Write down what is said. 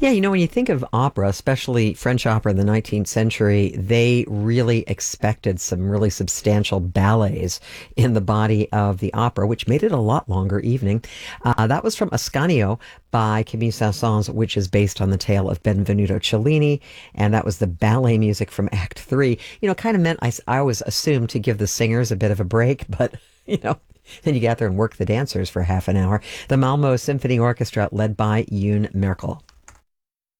Yeah, when you think of opera, especially French opera in the 19th century, they really expected some really substantial ballets in the body of the opera, which made it a lot longer evening. That was from Ascanio by Camille Saint-Saëns, which is based on the tale of Benvenuto Cellini, and that was the ballet music from Act Three. Kind of meant I always assumed to give the singers a bit of a break, but you know. Then you get there and work the dancers for half an hour. The Malmo Symphony Orchestra, led by Yoon Merkel.